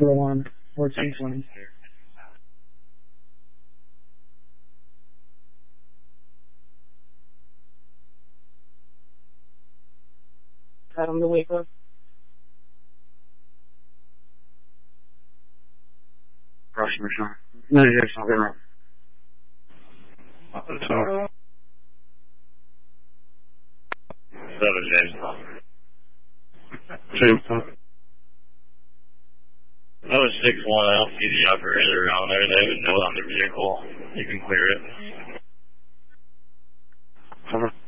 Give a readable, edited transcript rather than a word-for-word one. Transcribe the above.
for alarm 1420. Tell them to wake up. Russian machine. No, yes, I'll get it. That was James. That was 6-1 LCD operator on there. They would know on the vehicle. You can clear it. Cover.